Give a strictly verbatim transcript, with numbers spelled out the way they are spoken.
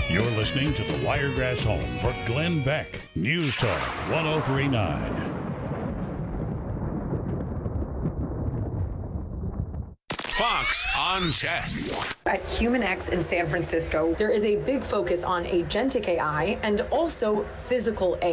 You're listening to the Wiregrass home for Glenn Beck. News Talk one oh three point nine. Fox on Tech. At HumanX in San Francisco, there is a big focus on agentic A I and also physical A I.